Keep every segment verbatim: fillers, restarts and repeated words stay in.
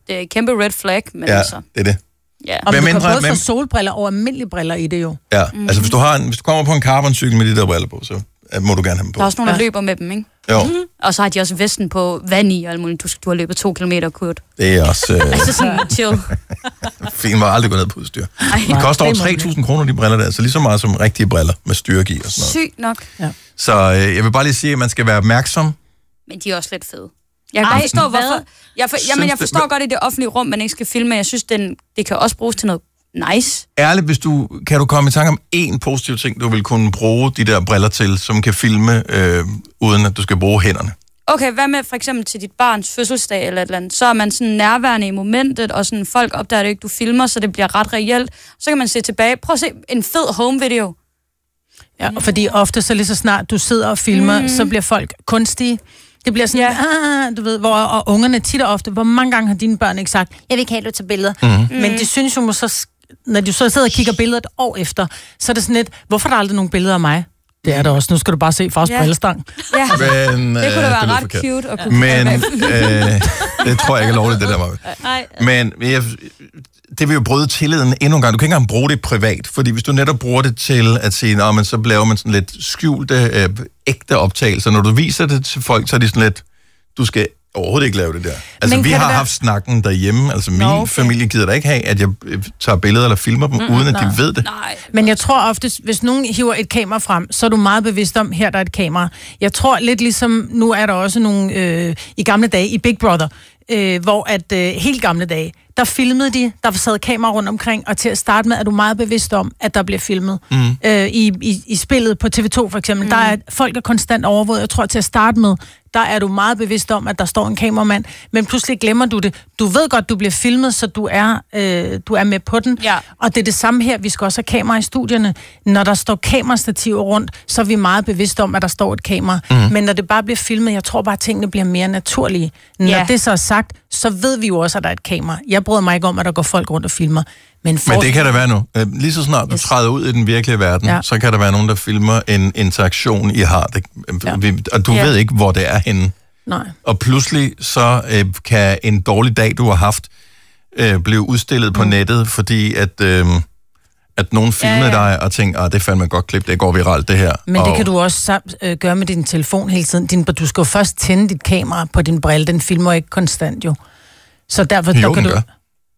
det er et kæmpe red flag, men ja, altså... det er det. Ja. Og du mindre, kan både men... få solbriller og almindelige briller i det jo. Ja, mm. altså hvis du, har en, hvis du kommer på en carboncykel med de der briller på, så må du gerne have dem på. Der er også nogen, der ja. løber med dem, ikke? Jo. Mm-hmm. Og så har de også vesten på vand i, og alt muligt. Du, du har løbet to kilometer kurt. Det er også... Øh... altså sådan chill. Fint var aldrig gået ned på udstyr. Det koster over tre tusind kroner, de briller der, så lige så meget som rigtige briller med styrke i og sådan noget. Sygt nok. Ja. Så øh, jeg vil bare lige sige, at man skal være opmærksom. Men de er også lidt fede. Jeg kan Ej, forstå, hvorfor... Jeg, for, jamen, jeg forstår det, godt i det offentlige rum, man ikke skal filme, men jeg synes, den, det kan også bruges til noget nice. Ærligt, hvis du, kan du komme i tanke om én positiv ting, du vil kunne bruge de der briller til, som kan filme, øh, uden at du skal bruge hænderne? Okay, hvad med for eksempel til dit barns fødselsdag eller et eller andet? Så er man sådan nærværende i momentet, og sådan folk opdager det ikke, du filmer, så det bliver ret reelt. Så kan man se tilbage. Prøv at se en fed home video. Ja, fordi ofte så lige så snart du sidder og filmer, mm. så bliver folk kunstige. Det bliver sådan, ja. ah, du ved, hvor og ungerne tit og ofte, hvor mange gange har dine børn ikke sagt, jeg vil ikke have, at du tager billeder. Mm. Men de synes jo så, når du så sidder og kigger billeder et år efter, så er det sådan lidt, hvorfor er der aldrig nogen billeder af mig? Det er der også. Nu skal du bare se fars ja. brillestang. Ja. Men, det kunne da være ret forkert. cute at kunne Men øh, det tror jeg ikke er lovligt, det der var. Nej. Men jeg, det vil jo bryde tilliden endnu en gang. Du kan ikke engang bruge det privat, fordi hvis du netop bruger det til at sige, nå, men så laver man sådan lidt skjulte, øh, ægte optagelser. Når du viser det til folk, så er de sådan lidt, du skal overhovedet ikke lave det der. Altså, men vi har være... haft snakken derhjemme. Altså, min okay. familie gider da ikke have, at jeg tager billeder eller filmer dem, mm, uden at nej. de ved det. Nej. Men jeg tror ofte, hvis nogen hiver et kamera frem, så er du meget bevidst om, her der er et kamera. Jeg tror lidt ligesom, nu er der også nogle øh, i gamle dage i Big Brother, øh, hvor at øh, helt gamle dage, der filmede de, der sad kamera rundt omkring, og til at starte med er du meget bevidst om, at der bliver filmet. Mm. Øh, i, i, I spillet på T V to for eksempel, mm. der er folk er konstant overvåget. Jeg tror til at starte med, der er du meget bevidst om, at der står en kameramand, men pludselig glemmer du det. Du ved godt, du bliver filmet, så du er, øh, du er med på den. Ja. Og det er det samme her, vi skal også have kamera i studierne. Når der står kamerastativer rundt, så er vi meget bevidste om, at der står et kamera. Mm. Men når det bare bliver filmet, jeg tror bare, at tingene bliver mere naturlige. Når ja. det så er sagt, så ved vi jo også, at der er et kamera. Jeg bryder mig ikke om, at der går folk rundt og filmer. Men, for... Men det kan der være nu. Lige så snart du træder ud i den virkelige verden, ja. så kan der være nogen, der filmer en interaktion, I har. Det, ja. vi, og du ja. ved ikke, hvor det er henne. Nej. Og pludselig så øh, kan en dårlig dag, du har haft, øh, blive udstillet på mm. nettet, fordi at, øh, at nogen filmede ja, ja. dig og tænkte, ah, det fandt man godt klip, det går viralt det her. Men og... det kan du også samt, øh, gøre med din telefon hele tiden. Din, du skal jo først tænde dit kamera på din brille, den filmer ikke konstant jo. Så derfor jo, der kan den du... gør.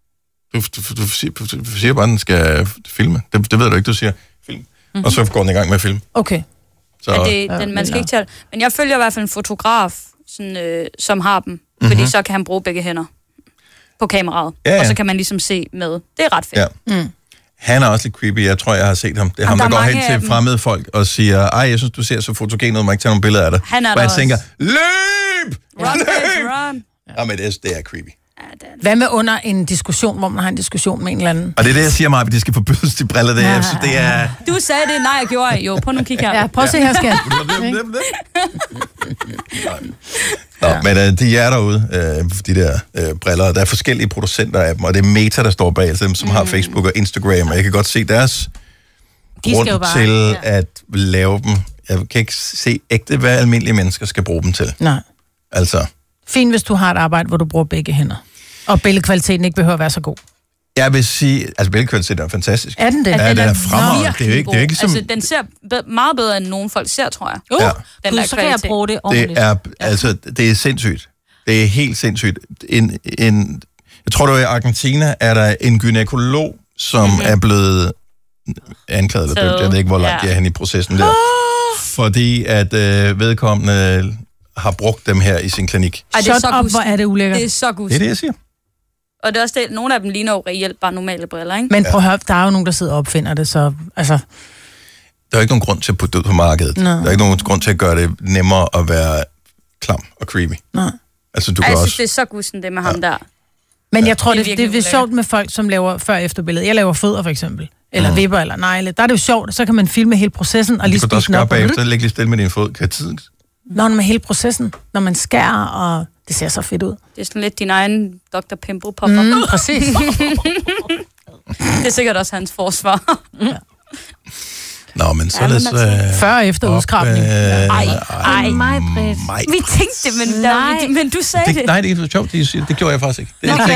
Du, du, du, du, siger, du siger bare, at den skal filme. Det, det ved du ikke, du siger film. Mm-hmm. Og så går den i gang med at filme. Okay. Så... Men det, den, man skal ikke tale. Men jeg følger i hvert fald en fotograf, sådan, øh, som har dem. Mm-hmm. Fordi så kan han bruge begge hænder på kameraet. Ja, ja. Og så kan man ligesom se med. Det er ret fedt. Ja. Mm. Han er også lidt creepy. Jeg tror, jeg har set ham. Det er ham, der, der går hen til fremmede folk og siger, ej, jeg synes, du ser så fotogen ud, må ikke tage nogle billeder af dig. Han er og jeg der tænker, også. løb! Run, løb! run. Ja, men det, det er creepy. Hvad med under en diskussion, hvor man har en diskussion med en eller anden? Og det er det, jeg siger mig, at de skal forbydes de briller der. Ja. Så det er... Du sagde det, nej, jeg gjorde jeg. Jo, prøv nu at kigge her. Ja, prøv at se her, skat. Nå, men uh, de er derude, uh, de der uh, briller. Der er forskellige producenter af dem, og det er Meta, der står bag, altså dem, som mm. har Facebook og Instagram. Og jeg kan godt se deres de grund bare, til ja. at lave dem. Jeg kan ikke se ægte, hvad almindelige mennesker skal bruge dem til. Nej. Altså... Fint, hvis du har et arbejde, hvor du bruger begge hænder. Og billedkvaliteten ikke behøver at være så god. Jeg vil sige, altså billedkvaliteten er fantastisk. Er den det? Ja, den, den er fremragende. Det er jo ikke, det er jo ikke som... Altså, den ser be- meget bedre, end nogen folk ser, tror jeg. Uh, ja. den der så kan jeg bruge det ordentligt. Det er, altså, det er sindssygt. Det er helt sindssygt. En, en, jeg tror, det var i Argentina, er der en gynækolog, som mm-hmm. er blevet anklaget eller dømt. Jeg ved ikke, hvor langt ja. de er hen i processen der. Oh! Fordi at øh, vedkommende... har brugt dem her i sin klinik. Ej, det er så op, hvor er det ulækkert. Det er så godt. Det er det, jeg siger. Og det er også det, nogle af dem ligner jo reelt bare normale briller, ikke? Men prøv at høre, der er jo nogen, der sidder og opfinder det, så altså... Der er ikke nogen grund til at putte det ud på markedet. Nå. Der er ikke nogen grund til at gøre det nemmere at være klam og creepy. Nej. Altså, du Ej, kan jeg også... synes, det er så gusten, det med ja. ham der. Men jeg tror, det er, det, det, det er sjovt med folk, som laver før-efter-billeder. Jeg laver fødder, for eksempel. Eller mm. vipper, eller negle. Der er det jo sjovt, så kan man filme hele processen og lige spise den op. Du kan også gøre bagefter, læg lige stille med din fod. Kan tiden... Når man hele processen, når man skærer, og det ser så fedt ud. Det er sådan lidt din egen doktor Pimple popper. Mm, præcis. Det er sikkert også hans forsvar. Ja. Nå, men så lad os... Før og efter udskrabning. Ej, ej, mig, Britt. Vi tænkte det, men, der, men du sagde det. det. Nej, det er ikke sjovt, det, det gjorde jeg faktisk ikke. Det, okay.